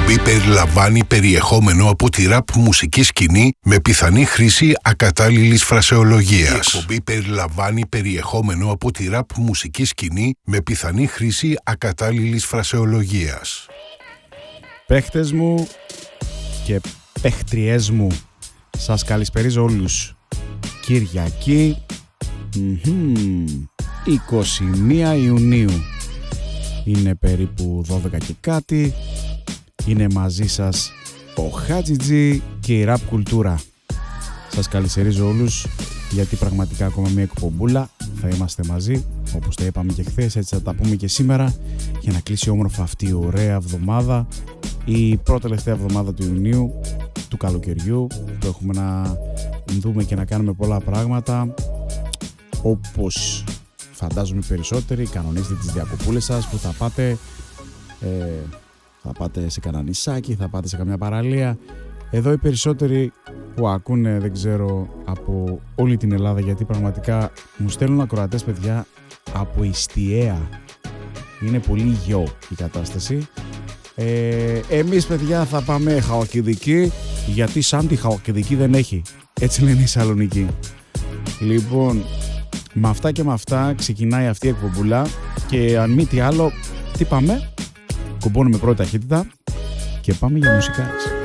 εκπομπή περιλαμβάνει περιεχόμενο από τη ραπ μουσική σκηνή με πιθανή χρήση ακατάλληλης φρασεολογίας. Η εκπομπή περιλαμβάνει περιεχόμενο από τη ραπ μουσική σκηνή με πιθανή χρήση ακατάλληλης φρασεολογίας. Παίχτες μου και παίχτριές μου, σας καλησπερίζω όλους. Κυριακή 21 Ιουνίου. Είναι περίπου 12 και κάτι. Είναι μαζί σας ο Χατζιτζή και η ραπ κουλτούρα. Σας καλησπερίζω όλους, γιατί πραγματικά ακόμα μια εκπομπούλα θα είμαστε μαζί, όπως τα είπαμε και χθες, έτσι θα τα πούμε και σήμερα, για να κλείσει όμορφα αυτή η ωραία εβδομάδα, η πρώτη τελευταία εβδομάδα του Ιουνίου, του καλοκαιριού, που έχουμε να δούμε και να κάνουμε πολλά πράγματα, όπως φαντάζομαι περισσότεροι. Κανονίστε τις διακοπούλες σας που θα πάτε, θα πάτε σε κανένα νησάκι, θα πάτε σε καμιά παραλία. Εδώ οι περισσότεροι που ακούνε, δεν ξέρω, από όλη την Ελλάδα, γιατί πραγματικά μου στέλνουν ακροατές, παιδιά, από Ιστιαία. Είναι πολύ γιο η κατάσταση. Εμείς, παιδιά, θα πάμε Χαλκιδική, γιατί σαν τη Χαλκιδική δεν έχει. Έτσι λένε οι Σαλονικοί. Λοιπόν, με αυτά και με αυτά ξεκινάει αυτή η εκπομπούλα, και αν μη τι άλλο, τι πάμε? Κουμπώνουμε πρώτη ταχύτητα και πάμε για μουσικάρες.